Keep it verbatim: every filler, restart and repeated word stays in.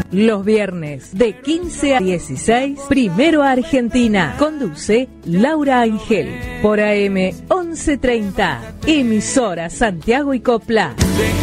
Los viernes de quince a dieciséis, Primero Argentina. Conduce Laura Ángel por A M once treinta. Emisora Santiago y Copla.